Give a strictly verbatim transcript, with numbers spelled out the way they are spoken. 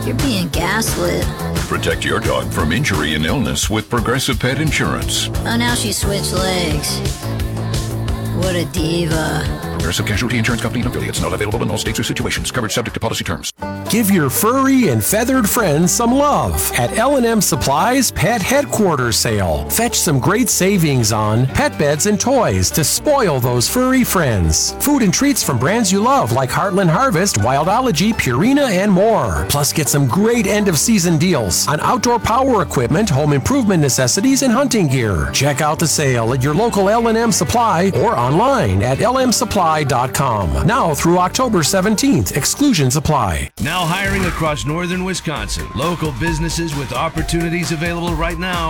You're being gaslit. Protect your dog from injury and illness with Progressive Pet Insurance. Oh, now she switched legs. What a diva. Progressive Casualty Insurance Company and affiliates. Not available in all states or situations. Coverage subject to policy terms. Give your furry and feathered friends some love at L and M Supply's Pet Headquarters Sale. Fetch some great savings on pet beds and toys to spoil those furry friends. Food and treats from brands you love like Heartland Harvest, Wildology, Purina, and more. Plus, get some great end-of-season deals on outdoor power equipment, home improvement necessities, and hunting gear. Check out the sale at your local L and M Supply or online at L M supply dot com. Now through October seventeenth. Exclusions apply. Now hiring across northern Wisconsin. Local businesses with opportunities available right now.